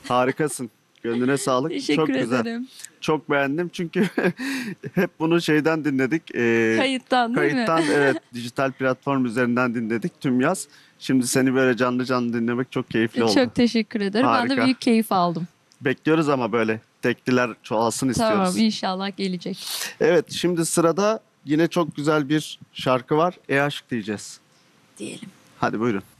Harikasın. Gönlüne sağlık. Teşekkür Çok güzel. ederim. Çok beğendim çünkü hep bunu şeyden dinledik. Kayıttan değil mi? Kayıttan, evet, dijital platform üzerinden dinledik tüm yaz. Şimdi seni böyle canlı canlı dinlemek çok keyifli oldu. Çok teşekkür ederim. Ben de Harika. büyük keyif aldım. Bekliyoruz ama böyle tekliler çoğalsın Tamam, istiyoruz. inşallah gelecek. Evet, şimdi sırada yine çok güzel bir şarkı var. E aşk diyeceğiz. Diyelim. Hadi buyurun.